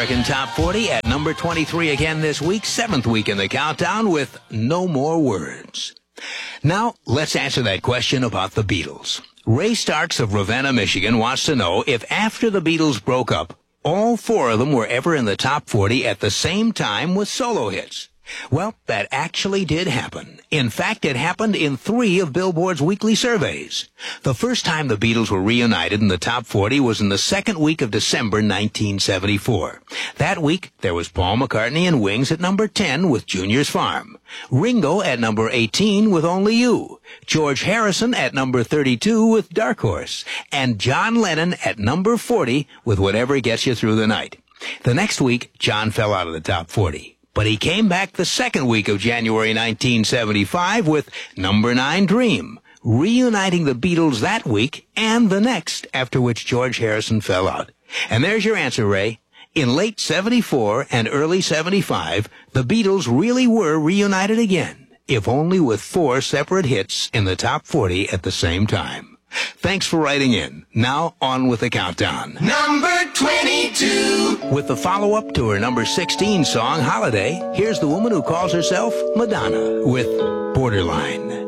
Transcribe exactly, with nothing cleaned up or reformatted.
American Top forty at number twenty-three again this week, seventh week in the countdown with No More Words. Now, let's answer that question about the Beatles. Ray Starks of Ravenna, Michigan wants to know if after the Beatles broke up, all four of them were ever in the top forty at the same time with solo hits. Well, that actually did happen. In fact, it happened in three of Billboard's weekly surveys. The first time the Beatles were reunited in the top forty was in the second week of December nineteen seventy-four. That week, there was Paul McCartney and Wings at number ten with Junior's Farm, Ringo at number eighteen with Only You, George Harrison at number thirty-two with Dark Horse, and John Lennon at number forty with Whatever Gets You Through the Night. The next week, John fell out of the top forty. But he came back the second week of January nineteen seventy-five with number nine Dream, reuniting the Beatles that week and the next, after which George Harrison fell out. And there's your answer, Ray. In late seventy-four and early seventy-five, the Beatles really were reunited again, if only with four separate hits in the top forty at the same time. Thanks for writing in. Now, on with the countdown. Number twenty-two. With the follow-up to her number sixteen song, Holiday, here's the woman who calls herself Madonna with Borderline.